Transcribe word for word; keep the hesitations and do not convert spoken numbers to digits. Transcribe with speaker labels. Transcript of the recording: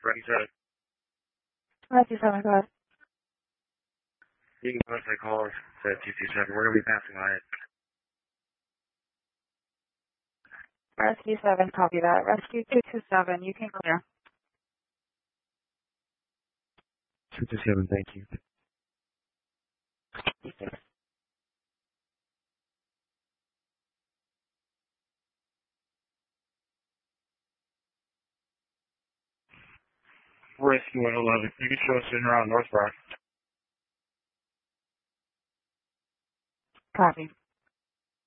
Speaker 1: Ready, set.
Speaker 2: Rescue seven, go ahead.
Speaker 1: You can post my call to two two seven. We're going to be passing by it.
Speaker 2: Rescue seven, copy that. Rescue two two seven, you can clear.
Speaker 1: two two seven, thank you. Rescue one eleven. You can show us in around Northbrook.
Speaker 2: Copy.